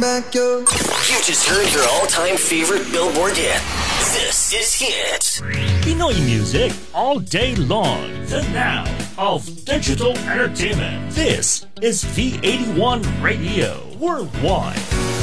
back your... You just heard your all-time favorite Billboard hit. This is Hit. Pinoy music all day long. The now of digital entertainment. This is V81 Radio Worldwide.